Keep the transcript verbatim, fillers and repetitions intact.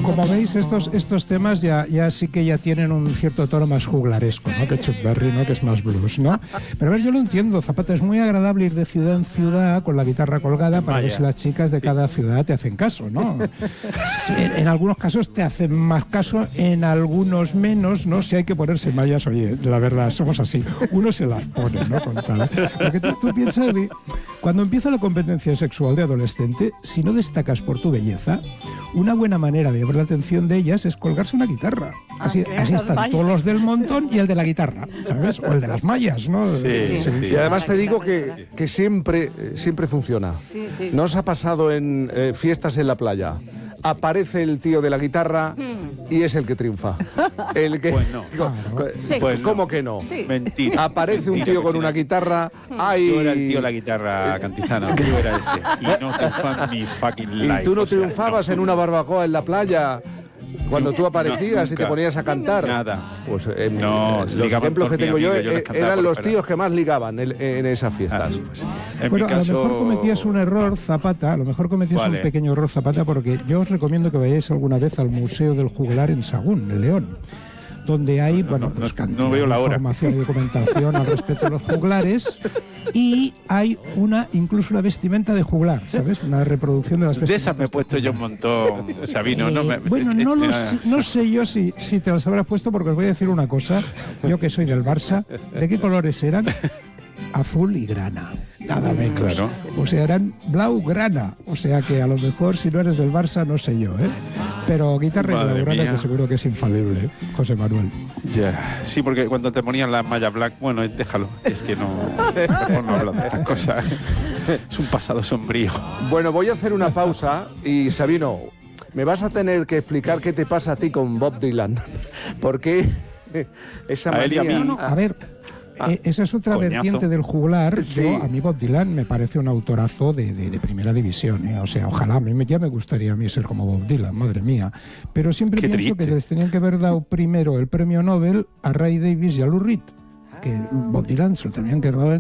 como veis, estos, estos temas ya, ya sí que ya tienen un cierto tono más juglaresco, ¿no? Que Chuck Berry, ¿no? Que es más blues, ¿no? Pero a ver, yo lo entiendo, Zapata, es muy agradable ir de ciudad en ciudad con la guitarra colgada para Vaya. ver si las chicas de cada ciudad te hacen caso, ¿no? Sí, en, en algunos casos te hacen más caso, en algunos menos, ¿no? Si hay que ponerse mallas, oye, la verdad, somos así. Uno se las pone, ¿no? Con tal. Porque tú, tú piensas, de, cuando empieza la competencia sexual de adolescente, si no destacas por tu belleza, una buena manera de llamar la atención de ellas es colgarse una guitarra. Así, Ah, así las están mallas. todos los del montón y el de la guitarra, ¿sabes? O el de las mallas, ¿no? Sí, sí, sí. Y además te digo que, que siempre, eh, siempre funciona. Sí, sí. ¿No os ha pasado en eh, fiestas en la playa? Aparece el tío de la guitarra y es el que triunfa. El que, Pues no. Co- co- Sí. Pues no. ¿Cómo que no? Sí. Mentira. Aparece un Mentira, tío con mentira. una guitarra. ¡Ay! Yo era el tío de la guitarra cantizana. Yo era ese. Y no triunfaba en mi fucking life. Y tú no o sea, triunfabas no. en una barbacoa en la playa cuando tú aparecías No, y te nunca. ponías a cantar. Nada. Pues eh, No, los ligaban ejemplos por que mi tengo yo, amigo, yo les eh, cantaba eran por los fuera. tíos que más ligaban en, en esas fiestas. En Bueno, mi a caso... lo mejor cometías un error, Zapata, a lo mejor cometías Vale. un pequeño error, Zapata, porque yo os recomiendo que vayáis alguna vez al Museo del Juglar en Sagún, en León, donde hay, bueno, no, pues no, cantidad no veo la de hora. información y documentación al respecto de los juglares, y hay una, incluso una vestimenta de juglar, ¿sabes? Una reproducción de las De vestimentas. esas me he puesto yo un montón, Sabino. Eh, no me, bueno, no, lo sé, no sé yo si, si te las habrás puesto, porque os voy a decir una cosa, yo que soy del Barça, ¿de qué colores eran? Azul y grana, nada menos. Claro. O sea, eran blau-grana, o sea que a lo mejor si no eres del Barça, no sé yo, ¿eh? Pero guitarra y Madre blau-grana mía. que seguro que es infalible, ¿eh? José Manuel. Ya. Sí, porque cuando te ponían las mallas black, bueno, déjalo. Es que no, mejor no hablo de estas cosas. Es un pasado sombrío. Bueno, voy a hacer una pausa y Sabino, me vas a tener que explicar qué te pasa a ti con Bob Dylan. Porque esa A él y a manía- mí. No, no, a ver, eh, esa es otra Coñazo. vertiente del juglar. Sí. Yo, a mí Bob Dylan me parece un autorazo de, de- de primera división, ¿eh? O sea, ojalá, a mí me- ya me gustaría a mí ser como Bob Dylan, madre mía. Pero siempre Qué pienso triste. que les tenían que haber dado primero el premio Nobel a Ray Davis y a Lou Reed, que Bob Dylan se lo tenían que dar